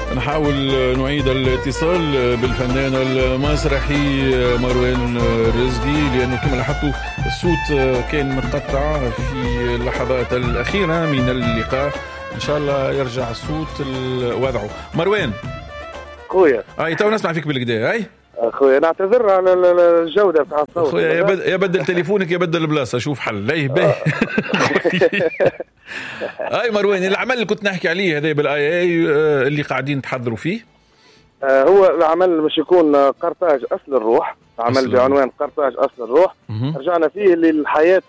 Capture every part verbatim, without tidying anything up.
نحاول نعيد الاتصال بالفنان المسرحي مروان الرزقي، لأنه كما لاحظتوا الصوت كان متقطع في اللحظات الأخيرة من اللقاء. إن شاء الله يرجع الصوت وضعه. مروان خويا اي تو نسمع فيك بالكدا. اي خويا نعتذر على الجودة بتاع الصوت خويا، يا بدل تليفونك يا بدل البلاصة، شوف حل. ليه باهي. اي مروان، العمل اللي كنت نحكي عليه هذا بالاي اي اللي قاعدين تحضروا فيه، آه هو العمل مش يكون قرطاج أصل الروح، عمل بعنوان قرطاج أصل الروح. م- رجعنا فيه للحياة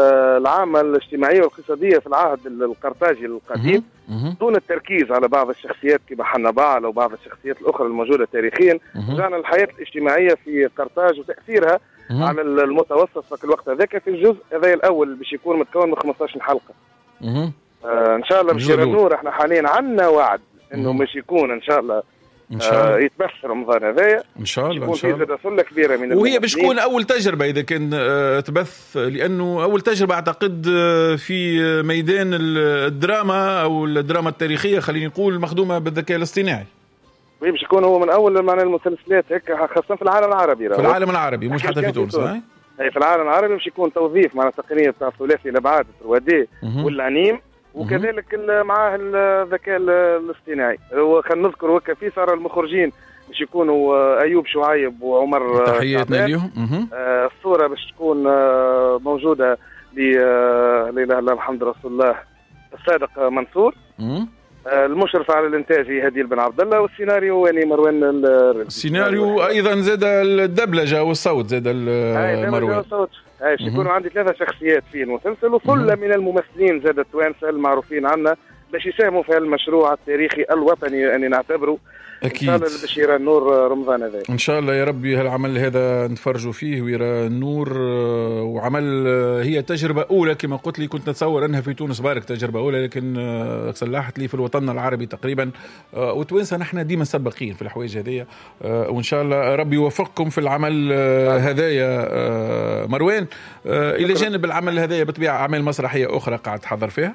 العامة الاجتماعية والاقتصادية في العهد القرطاجي القديم، م- دون التركيز على بعض الشخصيات كما حنبعل أو بعض الشخصيات الأخرى الموجودة تاريخيا. م- رجعنا للحياة الاجتماعية في قرطاج وتأثيرها م- على المتوسط في الوقت هذاك. في الجزء هذا الأول باش يكون متكون من خمسة عشر حلقة. آه إن شاء الله بشير النور. احنا حاليا عندنا وعد إنه مش يكون إن شاء الله إن شاء الله آه يتبث رمضان هذايا إن شاء الله. إن شاء الله سلة كبيرة من وهي باش تكون أول تجربة إذا كان آه تبث، لأنه أول تجربة أعتقد آه في ميدان الدراما أو الدراما التاريخية، خلينا نقول مخدومة بالذكاء الاصطناعي. باش يكون هو من أول معنى المسلسلات هيك، خاصة في العالم العربي. في العالم العربي مش حتى في تونس. هاي في العالم العربي باش يكون توظيف معنى تقنية بتاع ثلاثي الأبعاد ثري دي والأنيم، وكذلك معاه الذكاء الاصطناعي. وخلينا نذكر وكا في صار المخرجين باش يكونوا ايوب شعيب وعمر. تحياتنا ليهم. آه الصوره باش تكون آه موجوده ل لا اله الا محمد رسول الله الصادق منصور. آه المشرف على الانتاج هي هديل بن عبد الله، والسيناريو يعني مروان الرزقي. السيناريو ايضا زاد الدبلجه والصوت زاد مروان. باش يكونوا عندي ثلاثة شخصيات في المسلسل، وثلة من الممثلين زاد التوانسة المعروفين عنا باش يساهموا في المشروع التاريخي الوطني أني نعتبره أكيد. إن شاء الله باش يرى النور رمضان هذا إن شاء الله يا ربي. هالعمل هذا نتفرجوا فيه ويرى النور، وعمل هي تجربة أولى كما قلت لي. كنت نتصور أنها في تونس بارك تجربة أولى، لكن صلحت لي في الوطن العربي تقريبا. وتوانسة نحن ديما سبقين في الحوايج هذية، وإن شاء الله ربي يوفقكم في العمل هذايا. مروان، إلى جانب العمل هذايا بطبيعة أعمال مسرحية أخرى قاعد تحضر فيها؟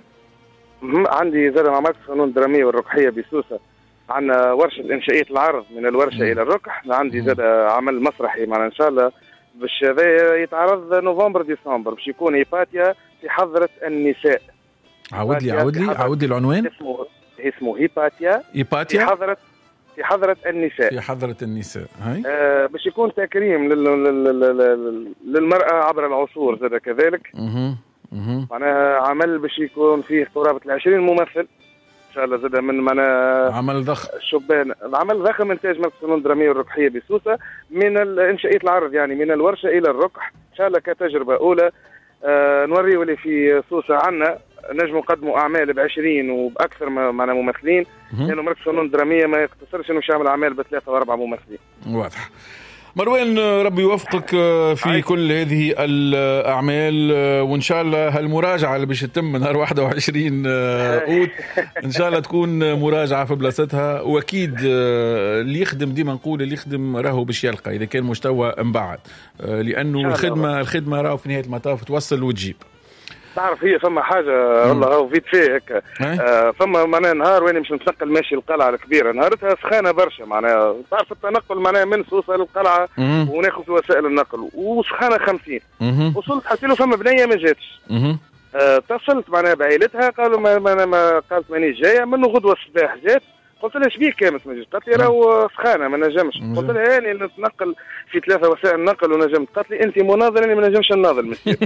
عندي زاد عملت فنون درامية والرقحية بسوسة، عندنا ورشة إنشائية العرض من الورشة م. إلى الرقح. عندي زاد عمل مسرحي معنا إن شاء الله باش هذا يتعرض نوفمبر ديسمبر، باش يكون هيباتيا في حضرة النساء. عاود لي عاود لي عاود لي العنوان. اسمه اسمه هيباتيا هيباتيا في حضرة في حضرة النساء. في حضرة النساء. هاي آه باش يكون تكريم لل... لل... للمرأة عبر العصور زاد كذلك. اها اها معناها عمل باش يكون فيه قرابة العشرين ممثل إن شاء الله. زاد من معناها عمل ضخم شبان، العمل ضخم إنتاج مركز الفنون الدرامية والرقحية بسوسة من إنشائية العرض، يعني من الورشة إلى الرقح إن شاء الله كتجربة أولى. آه نوريه اللي في سوسة عنا نجم نقدموا أعمال بعشرين وبأكثر معنا ممثلين، لأنه يعني مركز الفنون الدرامية ما يقتصرش إنه يعمل أعمال بثلاثة وأربعة ممثلين. واضح. مروان، ربي يوفقك في كل هذه الأعمال، وإن شاء الله هالمراجعة اللي باش تتم نهار واحد وعشرين أوت إن شاء الله تكون مراجعة في بلاصتها. وأكيد اللي يخدم ديما نقول اللي يخدم راهو باش يلقى إذا كان مستوى مبعد، لأنه الخدمة الخدمة راهو في نهاية المطاف توصل وتجيب. تعرف هي فما حاجة والله هاو فيت فيه هيك. آه فما معناها نهار وين مش نتنقل ماشي القلعة الكبيرة، نهارتها سخانة برشا معناها. تعرف التنقل معناها من سوسة للقلعة وناخذ في وسائل النقل وسخانة خمسين. وصلت حسيلو فما بنية ما جاتش. آه اتصلت معناها بعائلتها قالوا ما, ما, ما قالت مانيش جاية. منه غدوة الصباح جات، قلت لها شبيك كامت ما جيت؟ قالت لي راهو سخانه ما نجمش. قلت لها يعني نتنقل في ثلاثه وسائل نقل ونجمت. قالت لي انت مناضل اني ما نجمش نناضل مسير.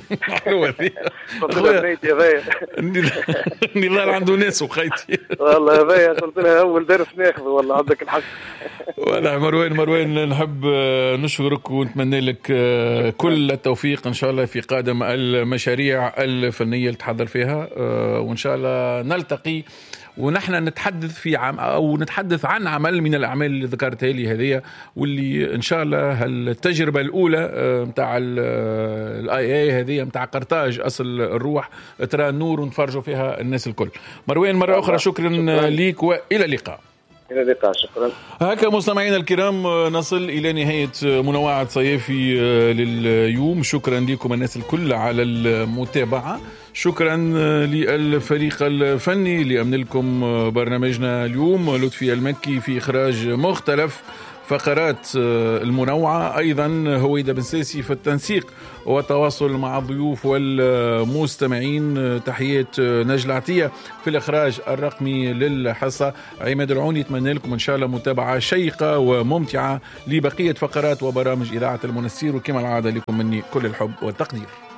قلت لها بنيتي هذايا النضال عنده ناس وخيتي والله هذايا. قلت لها اول درس ناخذه والله عندك الحق. وانا مروان مروان نحب نشكرك ونتمنى لك كل التوفيق ان شاء الله في قادم المشاريع الفنيه اللي تحضر فيها، وان شاء الله نلتقي ونحن نتحدث في عم أو نتحدث عن عمل من الأعمال اللي ذكرتها لي هذه، واللي إن شاء الله التجربة الأولى متاع الآي آي هذه متاع قرطاج أصل الروح ترى النور ونفرجوا فيها الناس الكل. مروان مرة أخرى شكرا ليك وإلى اللقاء. إلى اللقاء. شكرا. هكا مستمعينا الكرام نصل إلى نهاية منوعة صيفي لليوم. شكرا لكم الناس الكل على المتابعة. شكرا للفريق الفني اللي أمن لكم برنامجنا اليوم، لطفي المكي في إخراج مختلف فقرات المنوعة، أيضا هويدا بن ساسي في التنسيق والتواصل مع الضيوف والمستمعين. تحيات نجل عطية في الإخراج الرقمي للحصة. عماد العوني يتمنى لكم إن شاء الله متابعة شيقة وممتعة لبقية فقرات وبرامج إذاعة المنستير، وكما العادة لكم مني كل الحب والتقدير.